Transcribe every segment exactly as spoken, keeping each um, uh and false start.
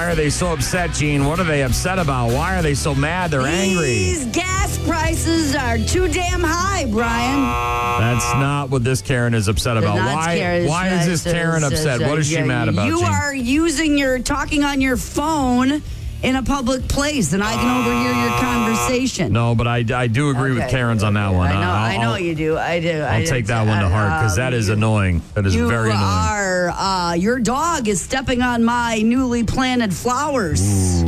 are they so upset, Gene? What are they upset about? Why are they so mad? They're angry. These gas prices are too damn high, Brian. That's not what this Karen is upset about. Not Why Karen, Why is this it's- Karen it's- upset? it's- What is she yeah, mad about, You Gene? are using your, talking on your phone in a public place, and I can overhear your conversation. No, but I, I do agree with Okay. Karen's on that one. I know, I'll, I know I'll- you do. I do. I'll I take do. that one to heart because that is Um, annoying. That is You very annoying. are, uh, your dog is stepping on my newly planted flowers. Is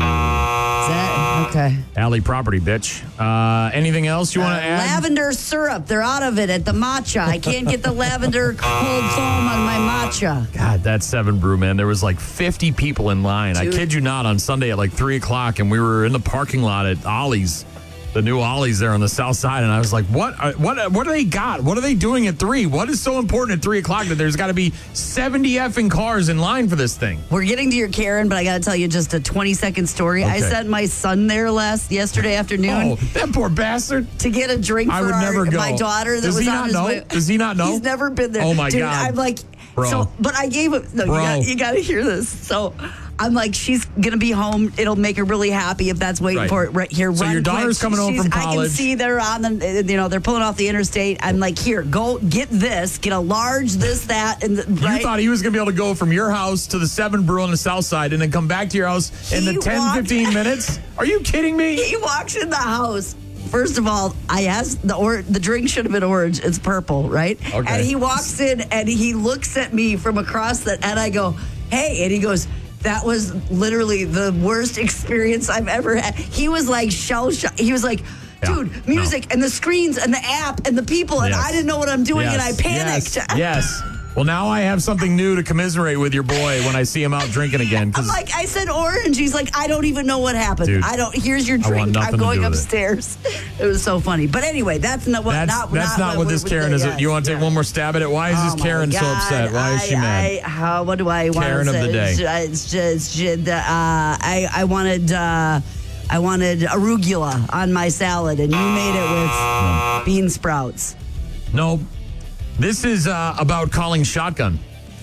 that, okay. Alley property, bitch. Uh, anything else you want Uh, to add? lavender syrup. They're out of it at the matcha. I can't get the lavender cold foam on my matcha. God, that Seven Brew, man. There was like fifty people in line. Dude. I kid you not, on Sunday at like three o'clock, and we were in the parking lot at Ollie's, the new Ollie's there on the south side, and I was like, what are, what, what do they got? What are they doing at three? What is so important at three o'clock that there's got to be seventy effing cars in line for this thing? We're getting to your Karen, but I got to tell you just a twenty second story. I Okay. sent my son there last yesterday afternoon Oh, that poor bastard. to get a drink for I would our, never go. my daughter that Does was he on not his know? way. Does he not know? He's never been there. Oh, my Dude, God. I'm like, Bro. so, but I gave him, no, you Bro. got, you got to hear this. So I'm like, she's going to be home. It'll make her really happy if that's waiting Right. for it right here. So Run your quick. daughter's coming home She's- from I college. can see they're on the, you know, they're pulling off the interstate. I'm like, here, go get this, get a large, this, that, and the, You right. thought he was going to be able to go from your house to the Seven Brew on the south side and then come back to your house in He the ten, walked- fifteen minutes? Are you kidding me? He walks in the house. First of all, I asked the or the drink should have been orange. It's purple, right? Okay. And he walks in and he looks at me from across the and I go, "Hey," and he goes, "That was literally the worst experience I've ever had." He was like shell shocked. He was like, Yeah, "Dude, music no. and the screens and the app and the people and Yes. I didn't know what I'm doing and I Yes, panicked." Yes. yes. Well, now I have something new to commiserate with your boy when I see him out drinking again. 'cause I'm like, I said orange. He's like, I don't even know what happened. Dude, I don't. Here's your I want drink. nothing I'm to going do with it. upstairs. It. was so funny. But anyway, that's not what. that's not, that's not, what this we- Karen we- is. yes, You want to take yeah. one more stab at it? Why is Oh this my Karen so God. upset? Why is she I, mad? I, how, what do I want Karen to of say? the day. It's, uh, it's just, just, uh, I, I wanted, uh, I wanted arugula on my salad, and you made it with bean sprouts. No, this is uh, about calling shotgun.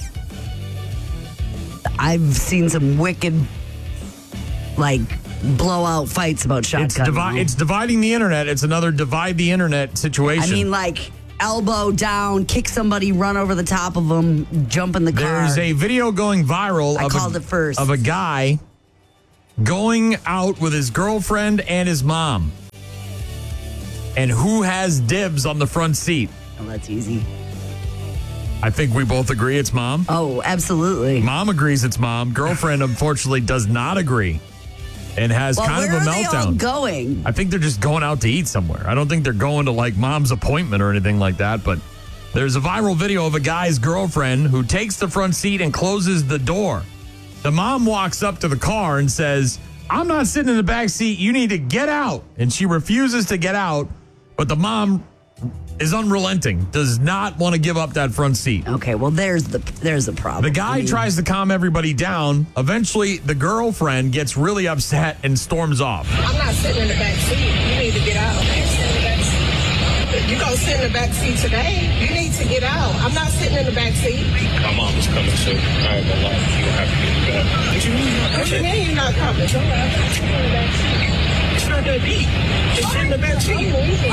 I've seen some wicked, like, blowout fights about shotgun. It's, divi- it's dividing the internet. It's another divide the internet situation. I mean, like, elbow down, kick somebody, run over the top of them, jump in the car. There's a video going viral I of, called a, it first. of a guy going out with his girlfriend and his mom. And who has dibs on the front seat? Oh, that's easy. I think we both agree it's mom. Oh, absolutely. Mom agrees it's mom. Girlfriend, unfortunately, does not agree and has Well, kind where of a are they all meltdown. going? I think they're just going out to eat somewhere. I don't think they're going to like mom's appointment or anything like that. But there's a viral video of a guy's girlfriend who takes the front seat and closes the door. The mom walks up to the car and says, "I'm not sitting in the back seat. You need to get out." And she refuses to get out. But the mom is unrelenting, does not want to give up that front seat. Okay, well, there's the there's the problem. The guy I mean, tries to calm everybody down. Eventually, the girlfriend gets really upset and storms off. I'm not sitting in the back seat. You need to get out. I ain't sitting in the back seat. You gonna sit in the back seat today? You need to get out. I'm not sitting in the back seat. My mom is coming, so I ain't gonna lie. You gonna have to get it back. What you mean? What you mean you're not coming? Don't worry, I'm not sitting in the back seat. It's not that deep. Just sit in the back seat.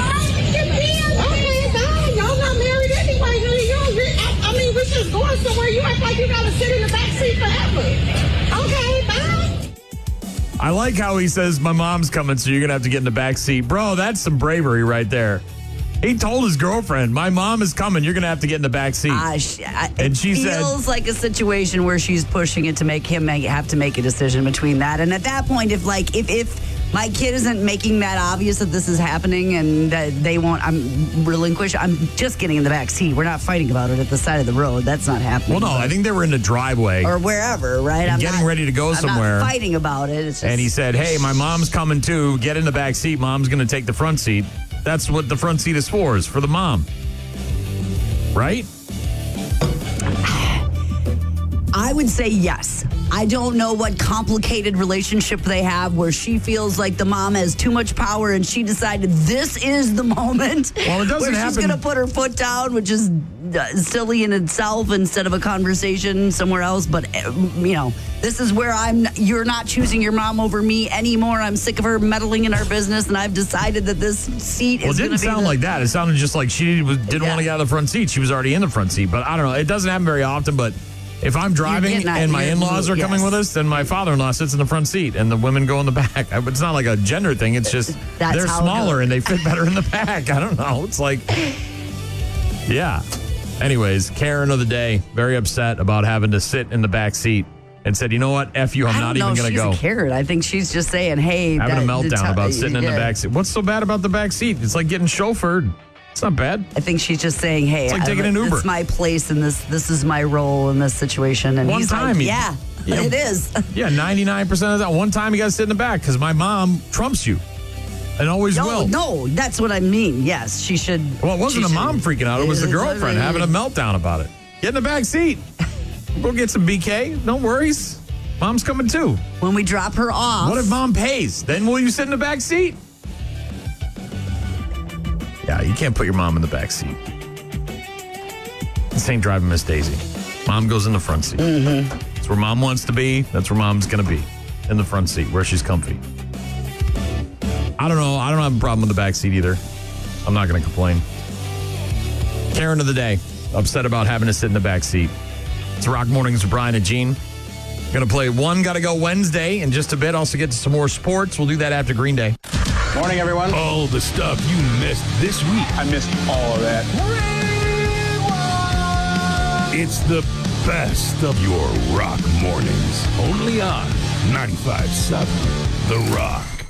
Okay, fine. Y'all not married anyway, honey. You don't re- I, I mean, we're just going somewhere. You act like you gotta sit in the back seat forever. Okay, fine. I like how he says, "My mom's coming, so you're going to have to get in the back seat." Bro, that's some bravery right there. He told his girlfriend, "My mom is coming. You're going to have to get in the back seat." Uh, she, I, And it she said- feels like a situation where she's pushing it to make him make, have to make a decision between that. And at that point, if like if if my kid isn't making that obvious that this is happening and that they won't, I'm relinquish. I'm just getting in the back seat. We're not fighting about it at the side of the road. That's not happening. well, no, I think they were in the driveway. or wherever, right? I'm getting not- ready to go I'm somewhere. Not fighting about it. It's just, And he said, "Hey, my mom's coming too. Get in the back seat. Mom's going to take the front seat." That's what the front seat is for, is for the mom. Right? I would say yes. I don't know what complicated relationship they have where she feels like the mom has too much power and she decided this is the moment Well, it doesn't where she's happen- going to put her foot down, which is uh, silly in itself instead of a conversation somewhere else. But, uh, you know, this is where I'm, you're not choosing your mom over me anymore. I'm sick of her meddling in our business and I've decided that this seat Well, it is going didn't to be sound the- like that. It sounded just like she was, didn't Yeah. want to get out of the front seat. She was already in the front seat. But I don't know. It doesn't happen very often. But if I'm driving getting at- and my you're- in-laws are coming yes. with us, then my father-in-law sits in the front seat and the women go in the back. It's not like a gender thing. It's just That's they're how it smaller goes. and they fit better in the back. I don't know. It's like, yeah. Anyways, Karen of the day, very upset about having to sit in the back seat and said, you know what? F you, I'm I not don't know even if going to she's go. a Karen. I think she's just saying, hey. Having a that- the meltdown ti- about sitting in the yeah. back seat. What's so bad about the back seat? It's like getting chauffeured. It's not bad. I think she's just saying, "Hey, It's like I- taking an Uber. It's my place, and this this is my role in this situation." And One he's time like, he- "Yeah, Yeah. it is." Yeah, ninety-nine percent of that. One time you got to sit in the back because my mom trumps you and always No, will. no, that's what I mean. Yes, she should. Well, it wasn't she a mom should- freaking out. It was the It's what I girlfriend having a mean. meltdown about it. Get in the back seat. Go get some B K. No worries. Mom's coming too. When we drop her off, What if mom pays? Then will you sit in the back seat? Yeah, you can't put your mom in the back seat. This ain't driving Miss Daisy. Mom goes in the front seat. Mm-hmm. That's where mom wants to be. That's where mom's going to be. In the front seat, where she's comfy. I don't know. I don't have a problem with the back seat either. I'm not going to complain. Karen of the day, upset about having to sit in the back seat. It's Rock Mornings with Brian and Gene. Going to play One Gotta Go Wednesday in just a bit. Also get to some more sports. We'll do that after Green Day. Morning, everyone. All the stuff you missed this week. I missed all of that. It's the best of your rock mornings. Only on ninety-five point seven The Rock.